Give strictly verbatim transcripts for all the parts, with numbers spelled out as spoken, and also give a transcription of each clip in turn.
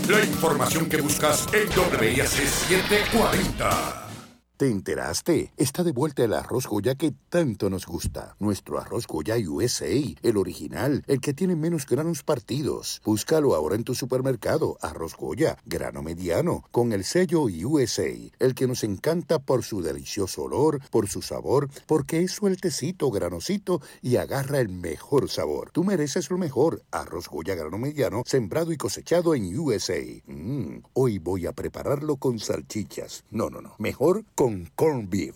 La información que buscas en W I A C setecientos cuarenta. ¿Te enteraste? Está de vuelta el arroz Goya que tanto nos gusta. Nuestro arroz Goya U S A, el original, el que tiene menos granos partidos. Búscalo ahora en tu supermercado. Arroz Goya, grano mediano, con el sello U S A, el que nos encanta por su delicioso olor, por su sabor, porque es sueltecito, granosito y agarra el mejor sabor. Tú mereces lo mejor. Arroz Goya, grano mediano, sembrado y cosechado en U S A. Mm, hoy voy a prepararlo con salchichas. No, no, no. Mejor con con corned beef.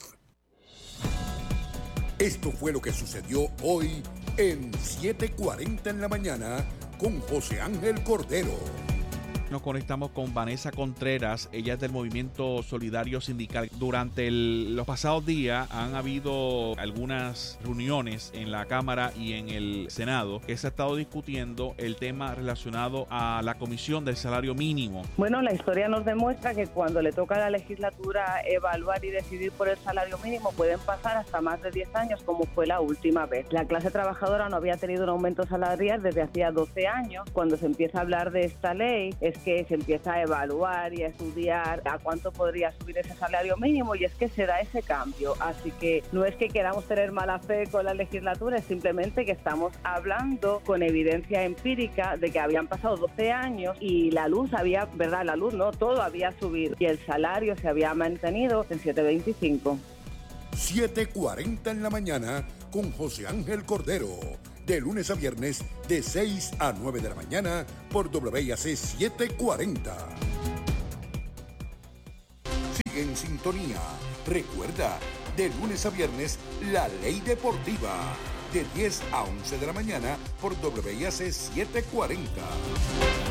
Esto fue lo que sucedió hoy en siete cuarenta en la mañana con José Ángel Cordero. Nos conectamos con Vanessa Contreras, ella es del Movimiento Solidario Sindical. Durante el, los pasados días han habido algunas reuniones en la Cámara y en el Senado que se ha estado discutiendo el tema relacionado a la Comisión del Salario Mínimo. Bueno, la historia nos demuestra que cuando le toca a la legislatura evaluar y decidir por el salario mínimo pueden pasar hasta más de diez años, como fue la última vez. La clase trabajadora no había tenido un aumento salarial desde hacía doce años. Cuando se empieza a hablar de esta ley es que se empieza a evaluar y a estudiar a cuánto podría subir ese salario mínimo, y es que se da ese cambio. Así que no es que queramos tener mala fe con la legislatura, es simplemente que estamos hablando con evidencia empírica de que habían pasado doce años y la luz había, ¿verdad? La luz no, todo había subido y el salario se había mantenido en siete veinticinco. siete cuarenta en la mañana con José Ángel Cordero. De lunes a viernes, de seis a nueve de la mañana, por W I A C setecientos cuarenta. Sigue en sintonía. Recuerda, de lunes a viernes, La Ley Deportiva. De diez a once de la mañana, por W I A C setecientos cuarenta.